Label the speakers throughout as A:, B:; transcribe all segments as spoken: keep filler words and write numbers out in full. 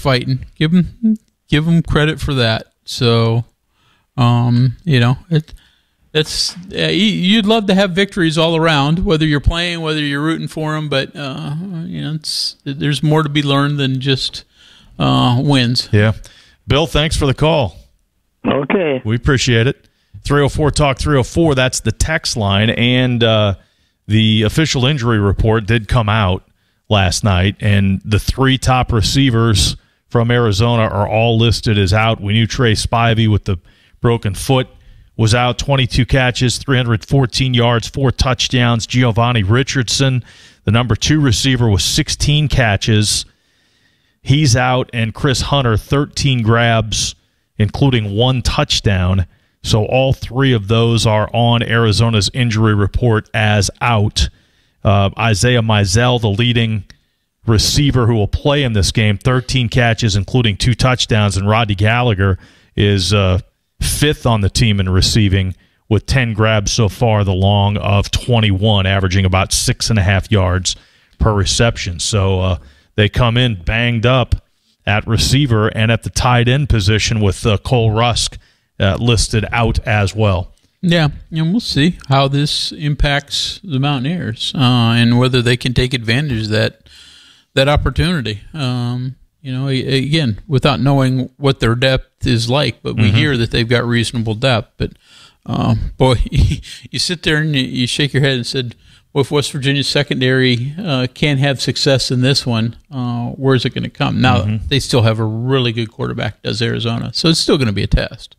A: fighting. Give them, give them credit for that. So, um, you know, it, it's uh, you'd love to have victories all around, whether you're playing, whether you're rooting for them. But uh, you know, it's there's more to be learned than just uh, wins.
B: Yeah, Bill, thanks for the call.
C: Okay,
B: we appreciate it. three oh four talk three oh four. That's the text line, and uh, the official injury report did come out last night, and the three top receivers from Arizona are all listed as out. We knew Trey Spivey with the broken foot was out, twenty-two catches, three hundred fourteen yards, four touchdowns. Giovanni Richardson, the number two receiver, was sixteen catches. He's out, and Chris Hunter, thirteen grabs, including one touchdown. So all three of those are on Arizona's injury report as out. Uh, Isaiah Mizell, the leading receiver who will play in this game, thirteen catches, including two touchdowns, and Rodney Gallagher is uh, fifth on the team in receiving with ten grabs so far, the long of twenty-one, averaging about six and a half yards per reception. So uh, they come in banged up at receiver and at the tight end position with uh, Cole Rusk uh, listed out as well.
A: Yeah, and we'll see how this impacts the Mountaineers uh, and whether they can take advantage of that that opportunity. Um, you know, again, without knowing what their depth is like, but we mm-hmm. hear that they've got reasonable depth. But, uh, boy, you sit there and you shake your head and said, well, if West Virginia's secondary uh, can't have success in this one, uh, where's it going to come? Now, mm-hmm. they still have a really good quarterback, does Arizona, so it's still going to be a test.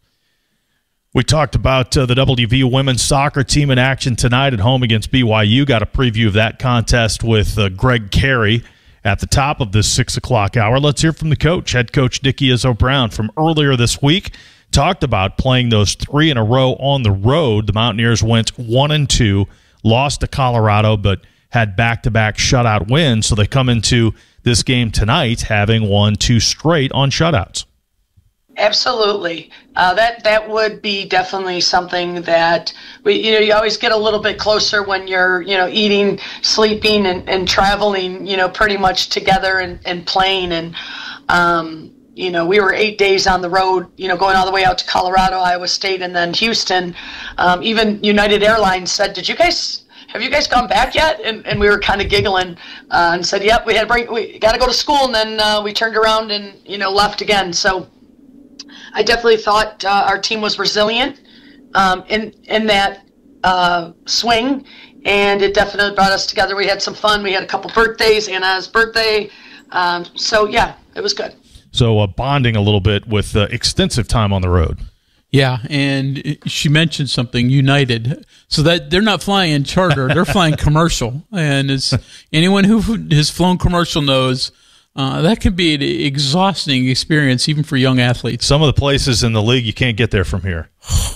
B: We talked about uh, the W V U women's soccer team in action tonight at home against B Y U. Got a preview of that contest with uh, Greg Carey at the top of this six o'clock hour. Let's hear from the coach, head coach Nicky Izzo-Brown, from earlier this week. Talked about playing those three in a row on the road. The Mountaineers went one and two, lost to Colorado, but had back-to-back shutout wins. So they come into this game tonight having won two straight on shutouts.
D: Absolutely. Uh, that that would be definitely something that we, you know, you always get a little bit closer when you're, you know, eating, sleeping, and, and traveling, you know, pretty much together and, and playing. And, um, you know, we were eight days on the road, you know, going all the way out to Colorado, Iowa State, and then Houston. Um, even United Airlines said, did you guys, have you guys gone back yet? And, and we were kind of giggling uh, and said, yep, we had to bring, we got to go to school. And then uh, we turned around and, you know, left again. So I definitely thought uh, our team was resilient um, in in that uh, swing, and it definitely brought us together. We had some fun. We had a couple birthdays, Anna's birthday. Um, so, yeah, it was good.
B: So uh, bonding a little bit with uh, extensive time on the road.
A: Yeah, and she mentioned something, United. So that they're not flying charter, they're flying commercial. And as anyone who has flown commercial knows, Uh, that can be an exhausting experience, even for young athletes.
B: Some of the places in the league, you can't get there from here.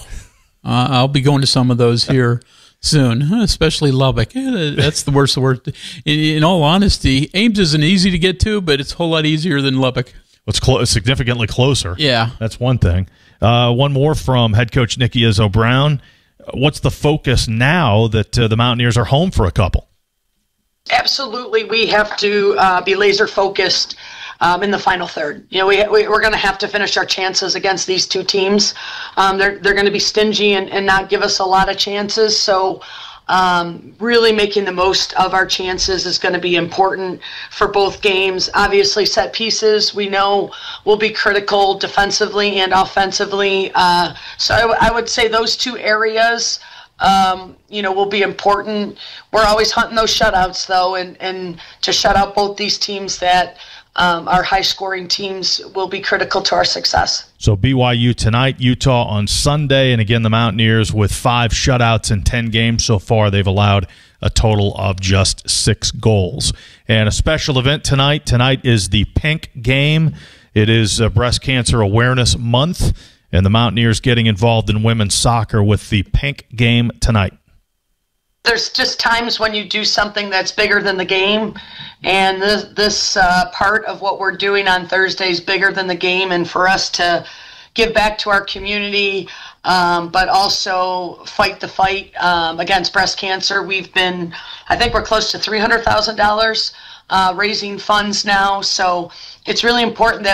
A: uh, I'll be going to some of those here soon, especially Lubbock. That's the worst of the worst. In, in all honesty, Ames isn't easy to get to, but it's a whole lot easier than Lubbock.
B: It's clo- significantly closer.
A: Yeah.
B: That's one thing. Uh, one more from head coach Nicky Izzo-Brown. What's the focus now that uh, the Mountaineers are home for a couple?
D: Absolutely, we have to uh, be laser focused um, in the final third. You know, we, we we're going to have to finish our chances against these two teams. Um, they're they're going to be stingy and, and not give us a lot of chances. So, um, really making the most of our chances is going to be important for both games. Obviously, set pieces we know will be critical defensively and offensively. Uh, so I, w- I would say those two areas. Um, you know, will be important. We're always hunting those shutouts, though, and, and to shut out both these teams that um, are high-scoring teams will be critical to our success.
B: So B Y U tonight, Utah on Sunday, and again, the Mountaineers with five shutouts in ten games so far. They've allowed a total of just six goals. And a special event tonight. Tonight is the Pink Game. It is uh, Breast Cancer Awareness Month. And the Mountaineers getting involved in women's soccer with the Pink Game tonight.
D: There's just times when you do something that's bigger than the game, and this, this uh, part of what we're doing on Thursday is bigger than the game, and for us to give back to our community, um, but also fight the fight um, against breast cancer. We've been, I think we're close to three hundred thousand dollars uh, raising funds now, so it's really important that